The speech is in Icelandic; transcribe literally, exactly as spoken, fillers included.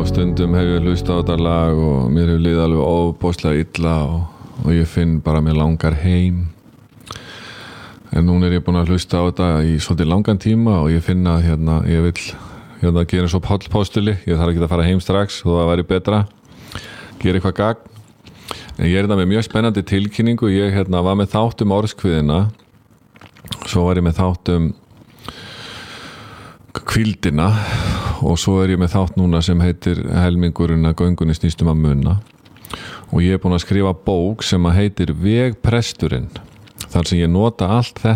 stundum hef ég hlustað á þetta lag og mér hefur liðið alveg ofboðslega illa og, og ég finn bara að mér langar heim. En núna er ég búin að hlusta á þetta í svolítið langan tíma og ég finn að hérna, ég vil hérna, gera svo Páll Postuli. Ég þarf ekki að fara heim strax og það væri betra. Gera eitthvað gagn. En ég er þetta með mjög spennandi tilkynningu. Ég hérna, var með þátt um orðskviðina. Svo var ég með þátt um hvíldina og svo er ég með þátt núna sem heitir helmingurinn að göngunni snýst um að muna og ég er búin að skrifa bók sem að heitir Vegpresturinn þar sem ég nota allt þetta